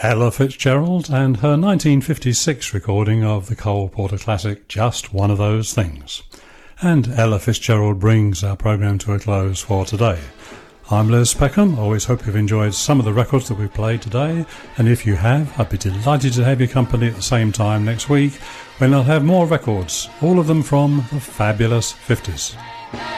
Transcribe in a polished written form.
Ella Fitzgerald and her 1956 recording of the Cole Porter classic, Just One of Those Things. And Ella Fitzgerald brings our programme to a close for today. I'm Les Peckham. Always hope you've enjoyed some of the records that we've played today, and if you have, I'd be delighted to have your company at the same time next week when I'll have more records, all of them from the fabulous 50s.